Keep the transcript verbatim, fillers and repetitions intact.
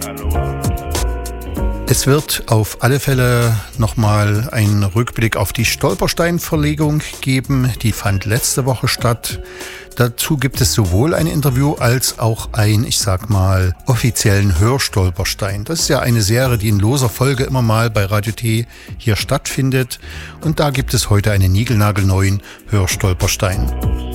Es wird auf alle Fälle nochmal einen Rückblick auf die Stolperstein-Verlegung geben. Die fand letzte Woche statt. Dazu gibt es sowohl ein Interview als auch einen, ich sag mal, offiziellen Hörstolperstein. Das ist ja eine Serie, die in loser Folge immer mal bei Radio T hier stattfindet. Und da gibt es heute einen niegelnagelneuen Hörstolperstein.